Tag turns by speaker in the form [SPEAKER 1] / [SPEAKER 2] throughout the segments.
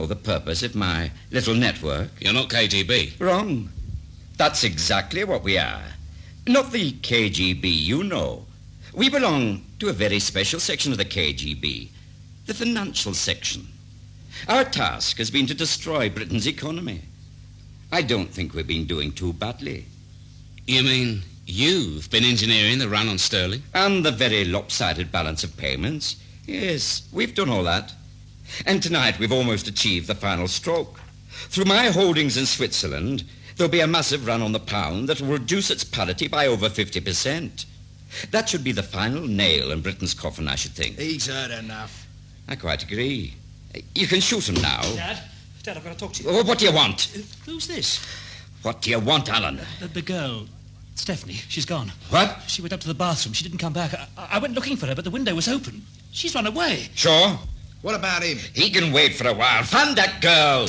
[SPEAKER 1] know the purpose of my little network?
[SPEAKER 2] You're not KGB.
[SPEAKER 1] Wrong. That's exactly what we are. Not the KGB, you know. We belong to a very special section of the KGB, the financial section. Our task has been to destroy Britain's economy. I don't think we've been doing too badly.
[SPEAKER 2] You mean you've been engineering the run on sterling?
[SPEAKER 1] And the very lopsided balance of payments. Yes, we've done all that. And tonight we've almost achieved the final stroke. Through my holdings in Switzerland, there'll be a massive run on the pound that will reduce its parity by over 50%. That should be the final nail in Britain's coffin, I should think.
[SPEAKER 3] He's heard enough.
[SPEAKER 1] I quite agree. You can shoot him now.
[SPEAKER 4] Dad, I've got to talk to you.
[SPEAKER 1] Oh, what do you want?
[SPEAKER 4] Who's this?
[SPEAKER 1] What do you want, Alan?
[SPEAKER 4] The girl, Stephanie. She's gone.
[SPEAKER 1] What?
[SPEAKER 4] She went up to the bathroom. She didn't come back. I went looking for her, but the window was open. She's run away.
[SPEAKER 1] Sure.
[SPEAKER 3] What about him?
[SPEAKER 1] He can wait for a while. Find that girl.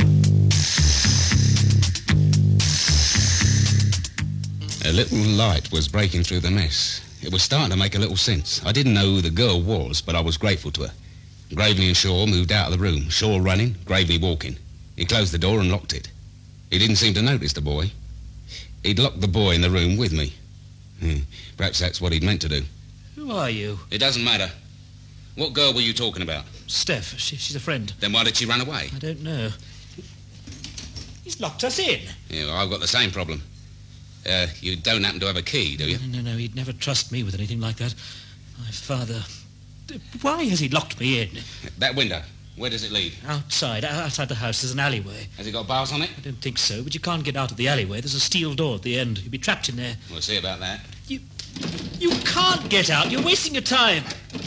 [SPEAKER 2] A little light was breaking through the mess. It was starting to make a little sense. I didn't know who the girl was, but I was grateful to her. Gravely and Shaw moved out of the room. Shaw running, Gravely walking. He closed the door and locked it. He didn't seem to notice the boy. He'd locked the boy in the room with me. Perhaps that's what he'd meant to do.
[SPEAKER 4] Who are you?
[SPEAKER 2] It doesn't matter. What girl were you talking about?
[SPEAKER 4] Steph. She's a friend.
[SPEAKER 2] Then why did she run away?
[SPEAKER 4] I don't know. He's locked us in.
[SPEAKER 2] Yeah, well, I've got the same problem. You don't happen to have a key, do you?
[SPEAKER 4] No, he'd never trust me with anything like that. My father... Why has he locked me in?
[SPEAKER 2] That window, where does it lead?
[SPEAKER 4] Outside the house, there's an alleyway.
[SPEAKER 2] Has it got bars on it?
[SPEAKER 4] I don't think so, but you can't get out of the alleyway. There's a steel door at the end. You'll be trapped in there.
[SPEAKER 2] We'll see about that.
[SPEAKER 4] You can't get out. You're wasting your time.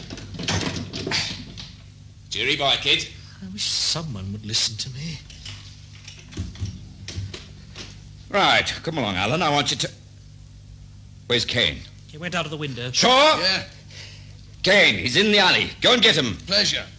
[SPEAKER 2] Cheery bye, kid.
[SPEAKER 4] I wish someone would listen to me.
[SPEAKER 1] Right, come along, Alan. I want you to... Where's Kane?
[SPEAKER 4] He went out of the window.
[SPEAKER 1] Sure?
[SPEAKER 3] Yeah,
[SPEAKER 1] Kane, he's in the alley. Go and get him.
[SPEAKER 3] pleasure.